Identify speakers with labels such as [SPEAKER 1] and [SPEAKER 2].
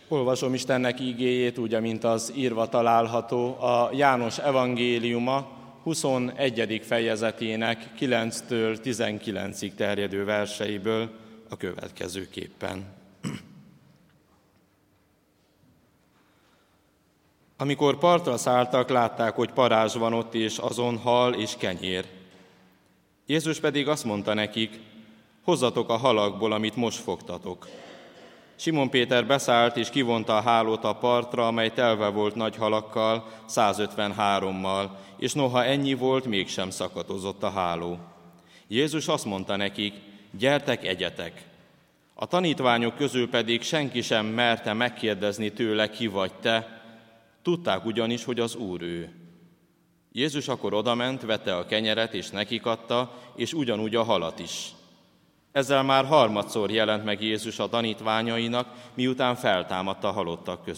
[SPEAKER 1] Olvasom Istennek igéjét, úgy, amint az írva található a János evangéliuma 21. fejezetének 9-től 19-ig terjedő verseiből a következőképpen. Amikor partra szálltak, látták, hogy parázs van ott, és azon hal és kenyér. Jézus pedig azt mondta nekik: hozzatok a halakból, amit most fogtatok. Simon Péter beszállt, és kivonta a hálót a partra, amely telve volt nagy halakkal, 153-mal, és noha ennyi volt, mégsem szakadozott a háló. Jézus azt mondta nekik: gyertek, egyetek! A tanítványok közül pedig senki sem merte megkérdezni tőle, ki vagy te, tudták ugyanis, hogy az Úr ő. Jézus akkor odament, vette a kenyeret, és nekik adta, és ugyanúgy a halat is. Ezzel már harmadszor jelent meg Jézus a tanítványainak, miután feltámadt a halottak közül.